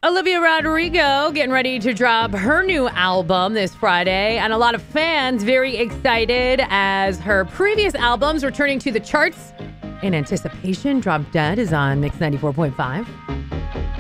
Olivia Rodrigo getting ready to drop her new album this Friday, and a lot of fans very excited as her previous albums returning to the charts in anticipation. Drop Dead is on Mix 94.5.